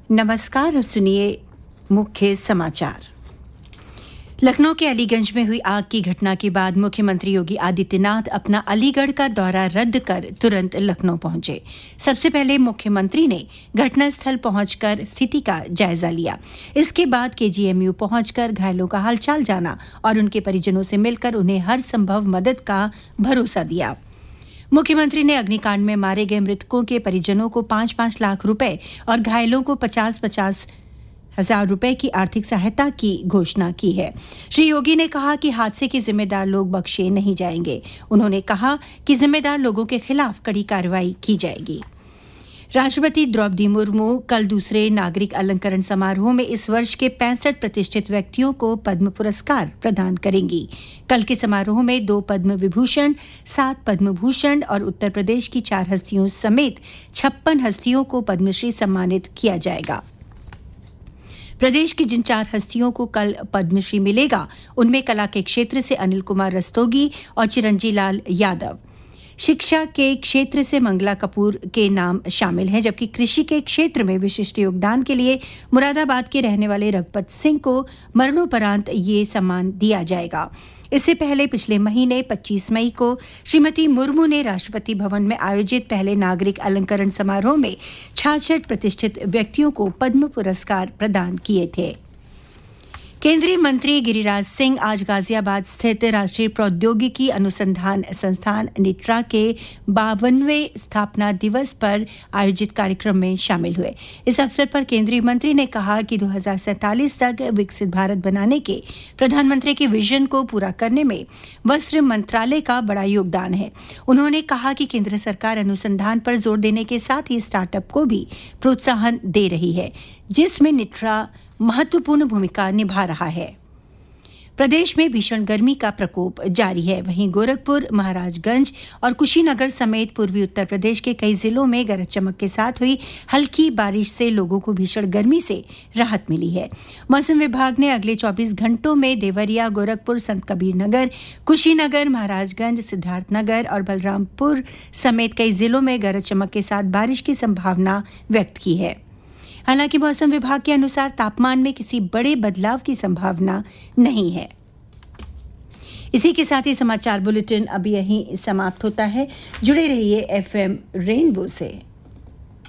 नमस्कार और सुनिए मुख्य समाचार। लखनऊ के अलीगंज में हुई आग की घटना के बाद मुख्यमंत्री योगी आदित्यनाथ अपना अलीगढ़ का दौरा रद्द कर तुरंत लखनऊ पहुंचे। सबसे पहले मुख्यमंत्री ने घटनास्थल पहुंचकर स्थिति का जायजा लिया। इसके बाद केजीएमयू पहुंचकर घायलों का हालचाल जाना और उनके परिजनों से मिलकर उन्हें हर संभव मदद का भरोसा दिया। मुख्यमंत्री ने अग्निकांड में मारे गए मृतकों के परिजनों को 5-5 लाख रुपए और घायलों को 50-50 हजार रुपए की आर्थिक सहायता की घोषणा की है। श्री योगी ने कहा कि हादसे के जिम्मेदार लोग बख्शे नहीं जाएंगे। उन्होंने कहा कि जिम्मेदार लोगों के खिलाफ कड़ी कार्रवाई की जाएगी। राष्ट्रपति द्रौपदी मुर्मू कल दूसरे नागरिक अलंकरण समारोह में इस वर्ष के 65 प्रतिष्ठित व्यक्तियों को पद्म पुरस्कार प्रदान करेंगी। कल के समारोह में 2 पद्म विभूषण, 7 पद्म भूषण और उत्तर प्रदेश की 4 हस्तियों समेत 56 हस्तियों को पद्मश्री सम्मानित किया जाएगा। प्रदेश की जिन 4 हस्तियों को कल पद्मश्री मिलेगा, उनमें कला के क्षेत्र से अनिल कुमार रस्तोगी और चिरंजी लाल यादव, शिक्षा के क्षेत्र से मंगला कपूर के नाम शामिल हैं, जबकि कृषि के क्षेत्र में विशिष्ट योगदान के लिए मुरादाबाद के रहने वाले रघुपत सिंह को मरणोपरांत ये सम्मान दिया जाएगा। इससे पहले पिछले महीने 25 मई को श्रीमती मुर्मू ने राष्ट्रपति भवन में आयोजित पहले नागरिक अलंकरण समारोह में 66 प्रतिष्ठित व्यक्तियों को पद्म पुरस्कार प्रदान किए थे। केंद्रीय मंत्री गिरिराज सिंह आज गाजियाबाद स्थित राष्ट्रीय प्रौद्योगिकी अनुसंधान संस्थान निट्रा के 52वें स्थापना दिवस पर आयोजित कार्यक्रम में शामिल हुए। इस अवसर पर केंद्रीय मंत्री ने कहा कि 2047 तक विकसित भारत बनाने के प्रधानमंत्री के विजन को पूरा करने में वस्त्र मंत्रालय का बड़ा योगदान है। उन्होंने कहा कि केंद्र सरकार अनुसंधान पर जोर देने के साथ ही स्टार्टअप को भी प्रोत्साहन दे रही है, जिसमें निट्रा महत्वपूर्ण भूमिका निभा रहा है। प्रदेश में भीषण गर्मी का प्रकोप जारी है। वहीं गोरखपुर, महाराजगंज और कुशीनगर समेत पूर्वी उत्तर प्रदेश के कई जिलों में गरज चमक के साथ हुई हल्की बारिश से लोगों को भीषण गर्मी से राहत मिली है। मौसम विभाग ने अगले 24 घंटों में देवरिया, गोरखपुर, संत कबीर नगर, कुशीनगर, महाराजगंज, सिद्धार्थनगर और बलरामपुर समेत कई जिलों में गरज चमक के साथ बारिश की संभावना व्यक्त की है। हालांकि मौसम विभाग के अनुसार तापमान में किसी बड़े बदलाव की संभावना नहीं है। इसी के साथ ही समाचार बुलेटिन अब यहीं समाप्त होता है। जुड़े रहिए एफएम रेनबो से।